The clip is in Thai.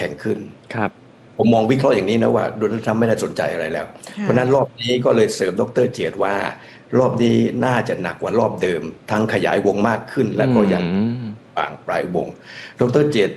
ข็งขึ้นครับผมมองวิเคราะห์อย่างนี้นะว่าโดนัลด์ทรัมป์ไม่ได้สนใจอะไรแล้วเพราะนั้นรอบนี้ก็เลยเสริมดรเจตว่ารอบนี้น่าจะหนักกว่ารอบเดิมทั้งขยายวงมากขึ้นอืและก็ยังมบางปลายวงดรเจต